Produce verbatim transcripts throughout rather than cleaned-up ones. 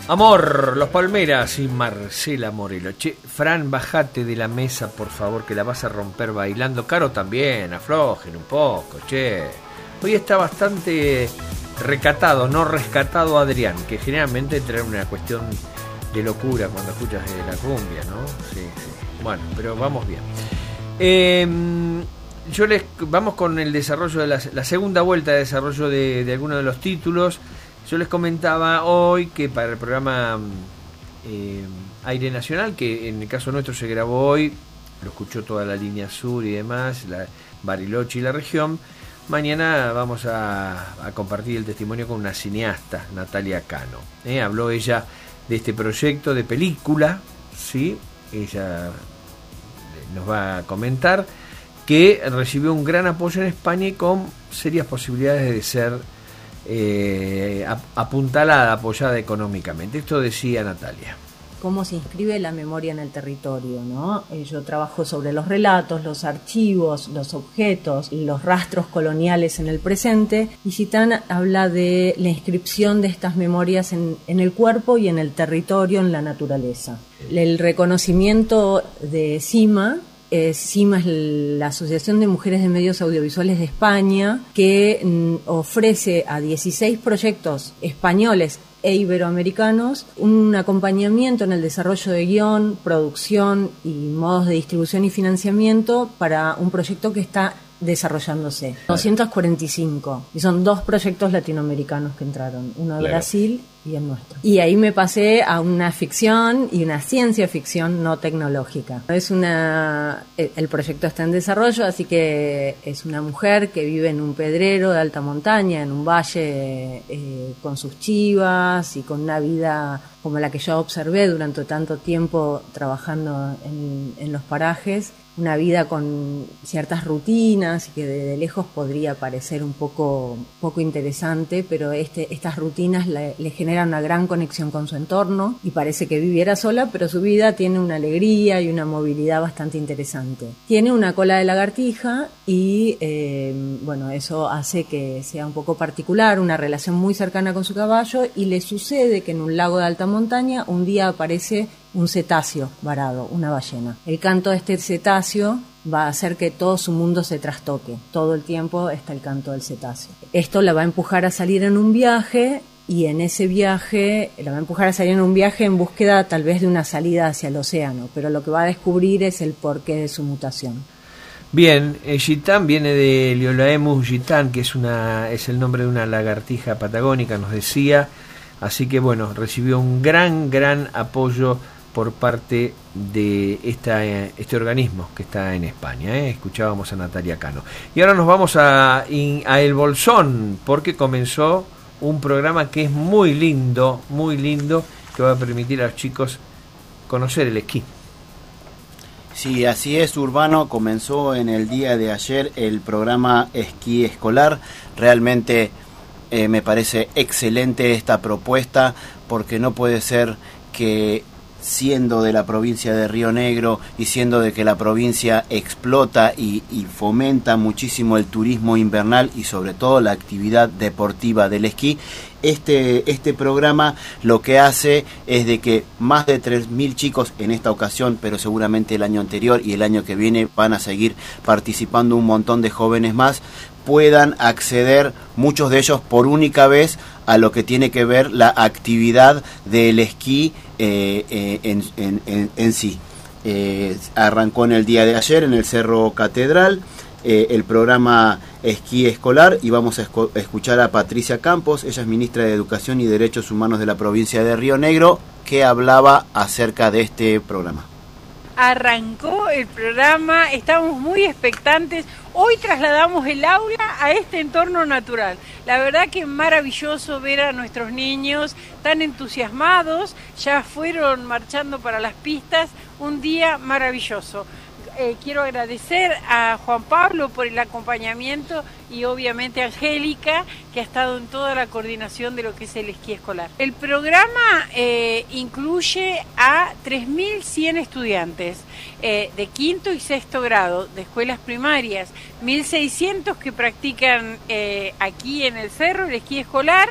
Amor, Los Palmeras y Marcela Morelo. Che, Fran, bajate de la mesa, por favor, que la vas a romper bailando. Caro también, aflojen un poco, che. Hoy está bastante recatado, no rescatado Adrián, que generalmente trae una cuestión de locura cuando escuchas de la cumbia, ¿no? Sí, sí. Bueno, pero vamos bien. Eh, yo les vamos con el desarrollo de la, la segunda vuelta de desarrollo de, de algunos de los títulos. Yo les comentaba hoy que para el programa eh, Aire Nacional, que en el caso nuestro se grabó hoy, lo escuchó toda la línea sur y demás, la Bariloche y la región, mañana vamos a, a compartir el testimonio con una cineasta, Natalia Cano. ¿eh? Habló ella de este proyecto de película, ¿sí? Ella nos va a comentar que recibió un gran apoyo en España y con serias posibilidades de ser Eh, apuntalada, apoyada económicamente. Esto decía Natalia. Cómo se inscribe la memoria en el territorio, ¿no? Yo trabajo sobre los relatos, los archivos, los objetos, los rastros coloniales en el presente, y Gitán habla de la inscripción de estas memorias en, en el cuerpo y en el territorio, en la naturaleza. El reconocimiento de CIMA, Eh, CIMA es la Asociación de Mujeres de Medios Audiovisuales de España, que mm, ofrece a dieciséis proyectos españoles e iberoamericanos un acompañamiento en el desarrollo de guión, producción y modos de distribución y financiamiento para un proyecto que está desarrollándose. doscientos cuarenta y cinco, y son dos proyectos latinoamericanos que entraron, uno de claro. Brasil y el nuestro. Y ahí me pasé a una ficción y una ciencia ficción no tecnológica. Es una, el proyecto está en desarrollo, así que es una mujer que vive en un pedrero de alta montaña, en un valle eh, con sus chivas y con una vida como la que yo observé durante tanto tiempo trabajando en, en los parajes. Una vida con ciertas rutinas y que de, de lejos podría parecer un poco, poco interesante, pero este, estas rutinas le, le generan una gran conexión con su entorno y parece que viviera sola, pero su vida tiene una alegría y una movilidad bastante interesante. Tiene una cola de lagartija y eh, bueno, eso hace que sea un poco particular, una relación muy cercana con su caballo, y le sucede que en un lago de alta montaña un día aparece un cetáceo varado, una ballena. El canto de este cetáceo va a hacer que todo su mundo se trastoque. Todo el tiempo está el canto del cetáceo. Esto la va a empujar a salir en un viaje, y en ese viaje, la va a empujar a salir en un viaje en búsqueda tal vez de una salida hacia el océano, pero lo que va a descubrir es el porqué de su mutación. Bien, eh, Gitán viene de Liolaemus gitán, que es, una, es el nombre de una lagartija patagónica, nos decía, así que bueno, recibió un gran, gran apoyo por parte de esta, este organismo que está en España. ¿eh? Escuchábamos a Natalia Cano. Y ahora nos vamos a, a El Bolsón, porque comenzó un programa que es muy lindo, muy lindo, que va a permitir a los chicos conocer el esquí. Sí, así es, Urbano. Comenzó en el día de ayer el programa Esquí Escolar. Realmente eh, me parece excelente esta propuesta, porque no puede ser que, siendo de la provincia de Río Negro y siendo de que la provincia explota y, y fomenta muchísimo el turismo invernal y sobre todo la actividad deportiva del esquí, este, este programa lo que hace es de que más de tres mil chicos en esta ocasión, pero seguramente el año anterior y el año que viene van a seguir participando un montón de jóvenes más, puedan acceder, muchos de ellos por única vez, a lo que tiene que ver la actividad del esquí eh, eh, en, en, en, en sí. Eh, arrancó en el día de ayer en el Cerro Catedral eh, el programa Esquí Escolar, y vamos a esco- escuchar a Patricia Campos, ella es ministra de Educación y Derechos Humanos de la provincia de Río Negro, que hablaba acerca de este programa. Arrancó el programa, estamos muy expectantes. Hoy trasladamos el aula a este entorno natural. La verdad que es maravilloso ver a nuestros niños tan entusiasmados, ya fueron marchando para las pistas, un día maravilloso. Eh, quiero agradecer a Juan Pablo por el acompañamiento y obviamente a Angélica, que ha estado en toda la coordinación de lo que es el esquí escolar. El programa eh, incluye a tres mil cien estudiantes eh, de quinto y sexto grado de escuelas primarias, mil seiscientos que practican eh, aquí en el cerro el esquí escolar,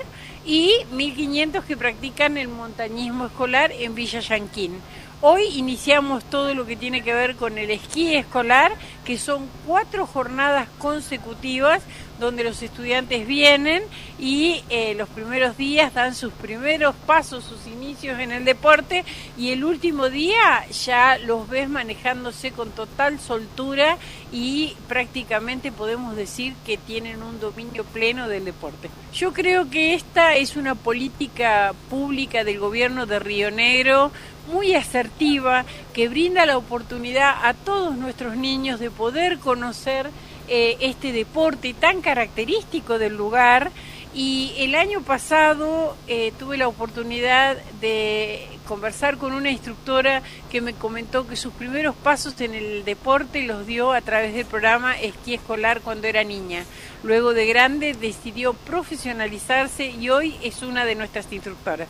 y mil quinientos que practican el montañismo escolar en Villa Llanquín. Hoy iniciamos todo lo que tiene que ver con el esquí escolar, que son cuatro jornadas consecutivas donde los estudiantes vienen y eh, los primeros días dan sus primeros pasos, sus inicios en el deporte, y el último día ya los ves manejándose con total soltura y prácticamente podemos decir que tienen un dominio pleno del deporte. Yo creo que esta es una política pública del gobierno de Río Negro muy asertiva, que brinda la oportunidad a todos nuestros niños de poder conocer eh, este deporte tan característico del lugar. Y el año pasado eh, tuve la oportunidad de conversar con una instructora que me comentó que sus primeros pasos en el deporte los dio a través del programa Esquí Escolar cuando era niña. Luego de grande decidió profesionalizarse y hoy es una de nuestras instructoras.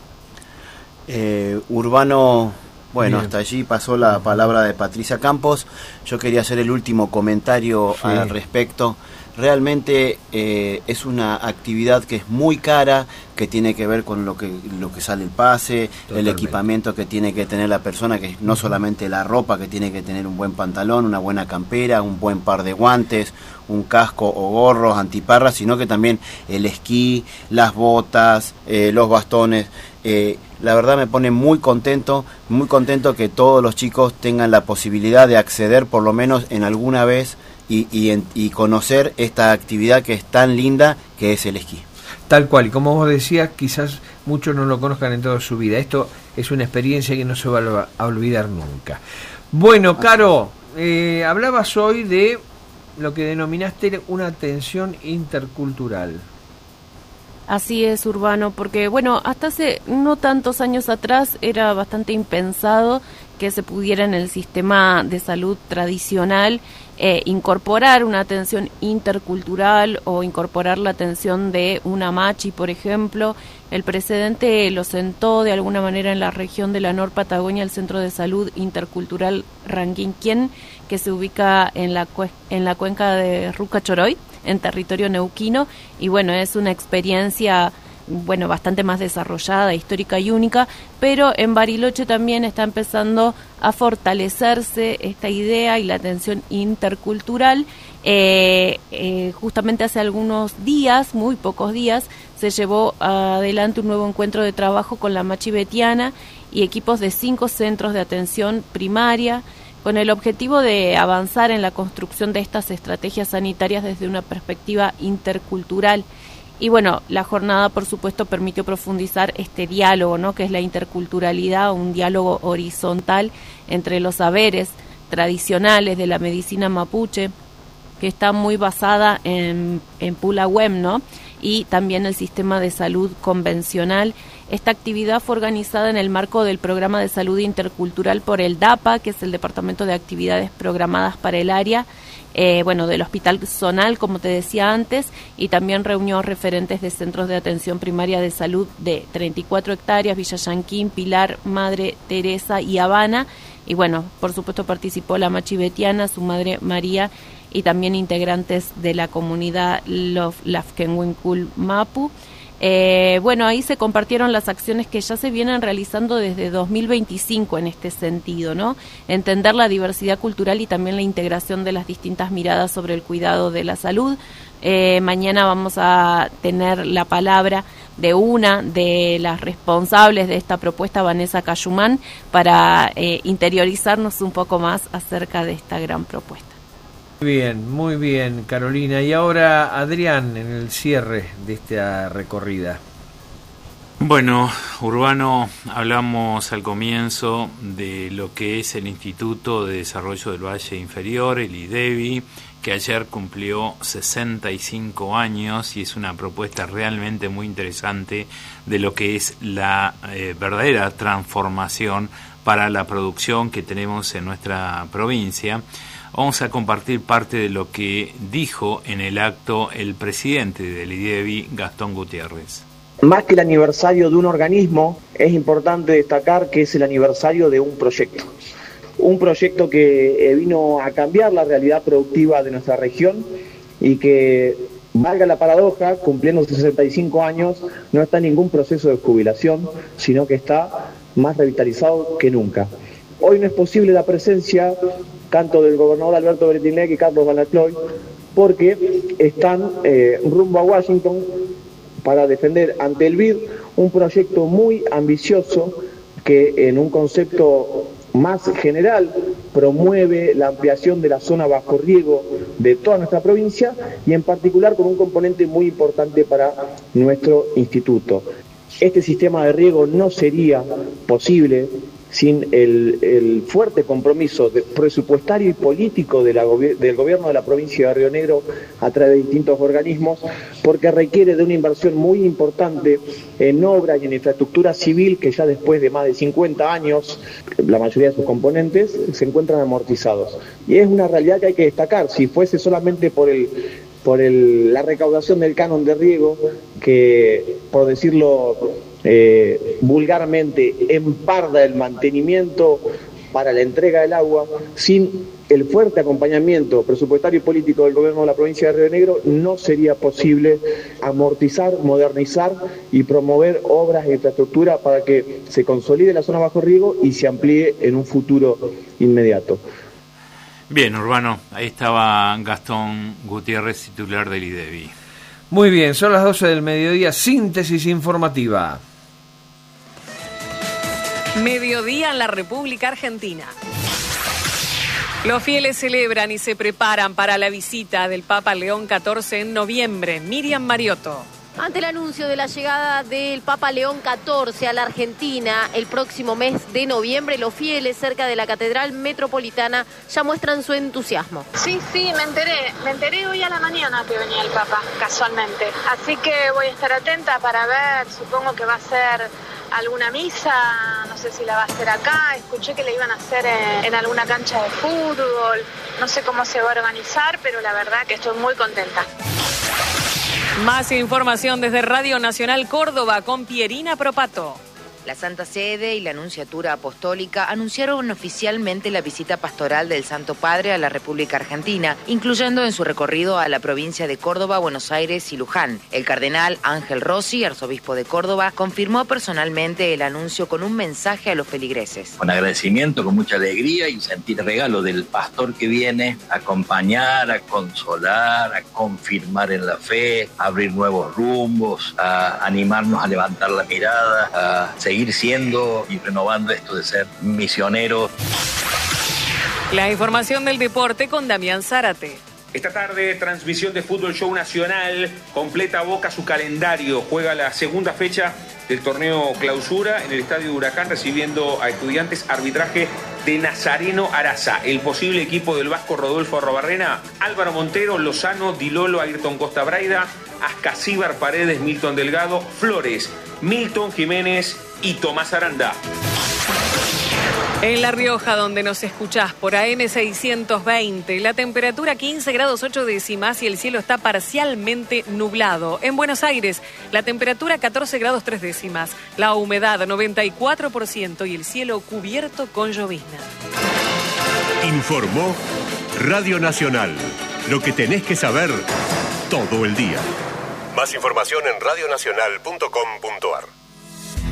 Eh, Urbano, bueno, Bien. hasta allí pasó la palabra de Patricia Campos. Yo quería hacer el último comentario Sí. al respecto. Realmente eh, es una actividad que es muy cara, que tiene que ver con lo que lo que sale el pase, Totalmente. el equipamiento que tiene que tener la persona, que no solamente la ropa, que tiene que tener un buen pantalón, una buena campera, un buen par de guantes, un casco o gorros antiparras, sino que también el esquí, las botas, eh, los bastones. Eh, la verdad me pone muy contento, muy contento que todos los chicos tengan la posibilidad de acceder por lo menos en alguna vez y, y, en, y conocer esta actividad que es tan linda, que es el esquí. Tal cual, y como vos decías, quizás muchos no lo conozcan en toda su vida. Esto es una experiencia que no se va a olvidar nunca. Bueno, Caro, eh, hablabas hoy de lo que denominaste una atención intercultural. Así es, Urbano, porque bueno, hasta hace no tantos años atrás era bastante impensado que se pudiera en el sistema de salud tradicional eh, incorporar una atención intercultural o incorporar la atención de una machi, por ejemplo. El precedente lo sentó de alguna manera en la región de la Nor Patagonia el Centro de Salud Intercultural Ranquinquén, que se ubica en la, cue- en la cuenca de Rucachoroy, en territorio neuquino, y bueno, es una experiencia bueno bastante más desarrollada, histórica y única, pero en Bariloche también está empezando a fortalecerse esta idea y la atención intercultural. Eh, eh, justamente hace algunos días, muy pocos días, se llevó adelante un nuevo encuentro de trabajo con la Machi Betiana y equipos de cinco centros de atención primaria, con el objetivo de avanzar en la construcción de estas estrategias sanitarias desde una perspectiva intercultural. Y bueno, la jornada, por supuesto, permitió profundizar este diálogo, ¿no?, que es la interculturalidad, un diálogo horizontal entre los saberes tradicionales de la medicina mapuche, que está muy basada en, en Pulahuem, ¿no?, y también el sistema de salud convencional. Esta actividad fue organizada en el marco del Programa de Salud Intercultural por el D A P A, que es el Departamento de Actividades Programadas para el Área, eh, bueno, del Hospital Zonal, como te decía antes, y también reunió referentes de centros de atención primaria de salud de treinta y cuatro hectáreas, Villa Llanquín, Pilar, Madre Teresa y Habana. Y bueno, por supuesto participó la Machi Betiana, su madre María, y también integrantes de la comunidad Lafkenwinkul Mapu. Eh, bueno, ahí se compartieron las acciones que ya se vienen realizando desde dos mil veinticinco en este sentido, ¿no? Entender la diversidad cultural y también la integración de las distintas miradas sobre el cuidado de la salud. Eh, mañana vamos a tener la palabra de una de las responsables de esta propuesta, Vanessa Cayumán, para eh, interiorizarnos un poco más acerca de esta gran propuesta. Muy bien, muy bien, Carolina. Y ahora, Adrián, en el cierre de esta recorrida. Bueno, Urbano, hablamos al comienzo de lo que es el Instituto de Desarrollo del Valle Inferior, el IDEVI, que ayer cumplió sesenta y cinco años y es una propuesta realmente muy interesante de lo que es la eh, verdadera transformación para la producción que tenemos en nuestra provincia. Vamos a compartir parte de lo que dijo en el acto el presidente del IDEVI, Gastón Gutiérrez. Más que el aniversario de un organismo, es importante destacar que es el aniversario de un proyecto. Un proyecto que vino a cambiar la realidad productiva de nuestra región y que valga la paradoja, cumpliendo sesenta y cinco años, no está en ningún proceso de jubilación, sino que está más revitalizado que nunca. Hoy no es posible la presencia tanto del gobernador Alberto Bretilnec y Carlos Van der Kloy, porque están eh, rumbo a Washington para defender ante el B I D un proyecto muy ambicioso que en un concepto más general promueve la ampliación de la zona bajo riego de toda nuestra provincia y en particular con un componente muy importante para nuestro instituto. Este sistema de riego no sería posible sin el, el fuerte compromiso de presupuestario y político de la, del gobierno de la provincia de Río Negro a través de distintos organismos, porque requiere de una inversión muy importante en obras y en infraestructura civil que ya después de más de cincuenta años, la mayoría de sus componentes se encuentran amortizados. Y es una realidad que hay que destacar. Si fuese solamente por el por el, la recaudación del canon de riego, que por decirlo eh, vulgarmente emparda el mantenimiento para la entrega del agua, sin el fuerte acompañamiento presupuestario y político del gobierno de la provincia de Río Negro no sería posible amortizar, modernizar y promover obras de infraestructura para que se consolide la zona bajo riego y se amplíe en un futuro inmediato. Bien, Urbano, ahí estaba Gastón Gutiérrez, titular del IDEBI. Muy bien, son las doce del mediodía, síntesis informativa. Mediodía en la República Argentina. Los fieles celebran y se preparan para la visita del Papa León catorce en noviembre. Miriam Mariotto. Ante el anuncio de la llegada del Papa León catorce a la Argentina el próximo mes de noviembre, los fieles cerca de la Catedral Metropolitana ya muestran su entusiasmo. Sí, sí, me enteré. Me enteré hoy a la mañana que venía el Papa, casualmente. Así que voy a estar atenta para ver, supongo que va a ser alguna misa, no sé si la va a hacer acá, escuché que la iban a hacer en, en alguna cancha de fútbol, no sé cómo se va a organizar, pero la verdad que estoy muy contenta. Más información desde Radio Nacional Córdoba con Pierina Propato. La Santa Sede y la Nunciatura Apostólica anunciaron oficialmente la visita pastoral del Santo Padre a la República Argentina, incluyendo en su recorrido a la provincia de Córdoba, Buenos Aires y Luján. El cardenal Ángel Rossi, arzobispo de Córdoba, confirmó personalmente el anuncio con un mensaje a los feligreses. Con agradecimiento, con mucha alegría y sentir regalo del pastor que viene a acompañar, a consolar, a confirmar en la fe, a abrir nuevos rumbos, a animarnos a levantar la mirada, a seguir seguir siendo y renovando esto de ser misioneros. La información del deporte con Damián Zárate. Esta tarde, transmisión de Fútbol Show Nacional. Completa Boca su calendario. Juega la segunda fecha del torneo Clausura en el Estadio Huracán, recibiendo a Estudiantes, arbitraje de Nazareno Araza. El posible equipo del vasco Rodolfo Arrobarrena: Álvaro Montero, Lozano, Dilolo, Ayrton Costa Braida, Ascasíbar Paredes, Milton Delgado, Flores, Milton Jiménez y Tomás Aranda. En La Rioja, donde nos escuchás por A M seiscientos veinte, la temperatura quince grados ocho décimas y el cielo está parcialmente nublado. En Buenos Aires, la temperatura catorce grados tres décimas, la humedad noventa y cuatro por ciento y el cielo cubierto con llovizna. Informó Radio Nacional. Lo que tenés que saber todo el día. Más información en radio nacional punto com punto ar.